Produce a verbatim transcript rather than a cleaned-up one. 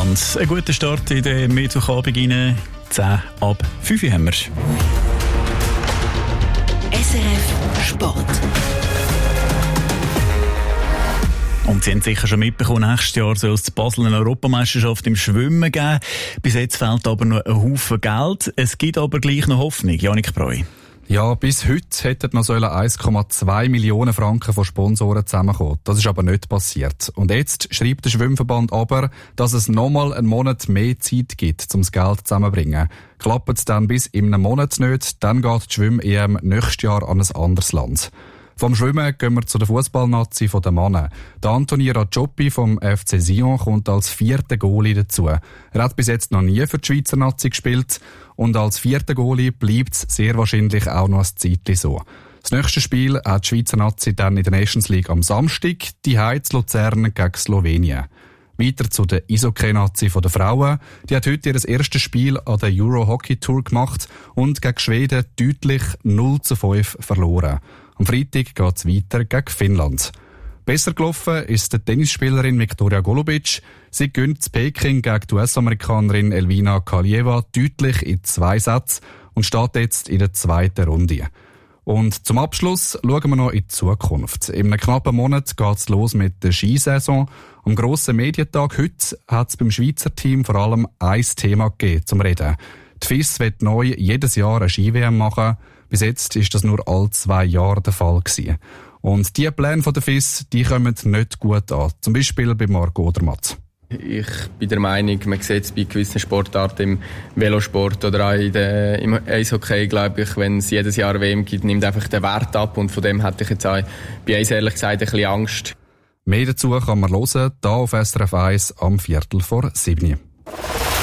miteinander. Ein guter Start in den Mittwochabend rein. zehn ab fünf Uhr haben wir. S R F Sport. Und Sie haben sicher schon mitbekommen, nächstes Jahr soll es in Basel eine Europameisterschaft im Schwimmen geben. Bis jetzt fehlt aber noch ein Haufen Geld. Es gibt aber gleich noch Hoffnung. Janik Breu. Ja, bis heute hätten noch eins Komma zwei Millionen Franken von Sponsoren zusammenkommen. Das ist aber nicht passiert. Und jetzt schreibt der Schwimmverband aber, dass es nochmal einen Monat mehr Zeit gibt, um das Geld zusammenzubringen. Klappt es dann bis in einem Monat nicht, dann geht die Schwimm-E M nächstes Jahr an ein anderes Land. Vom Schwimmen gehen wir zu der Fußballnazi der Männer. Der Anthony Ragioppi vom F C Sion kommt als vierter Goalie dazu. Er hat bis jetzt noch nie für die Schweizer Nazi gespielt und als vierter Goalie bleibt es sehr wahrscheinlich auch noch ein Zeitchen so. Das nächste Spiel hat die Schweizer Nazi dann in der Nations League am Samstag, die Heiz Luzern gegen Slowenien. Weiter zu der Eishockey-Nazi der Frauen. Die hat heute ihr erstes Spiel an der Euro Hockey Tour gemacht und gegen Schweden deutlich null zu fünf verloren. Am Freitag geht es weiter gegen Finnland. Besser gelaufen ist die Tennisspielerin Viktoria Golubic. Sie gewinnt in Peking gegen die U S-Amerikanerin Elvina Kalieva deutlich in zwei Sätzen und steht jetzt in der zweiten Runde. Und zum Abschluss schauen wir noch in die Zukunft. In einem knappen Monat geht es los mit der Skisaison. Am grossen Medientag heute hat es beim Schweizer Team vor allem ein Thema gegeben zum Reden. Die F I S wird neu jedes Jahr eine Ski-W M machen. Bis jetzt ist das nur alle zwei Jahre der Fall gewesen. Und die Pläne der F I S, die kommen nicht gut an. Zum Beispiel bei Marco Odermatt. Ich bin der Meinung, man sieht es bei gewissen Sportarten im Velosport oder auch in der, im Eishockey, glaube ich, wenn es jedes Jahr W M gibt, nimmt einfach den Wert ab. Und von dem hatte ich jetzt auch bei Eis ehrlich gesagt ein bisschen Angst. Mehr dazu kann man hören, hier auf S R F eins am Viertel vor sieben.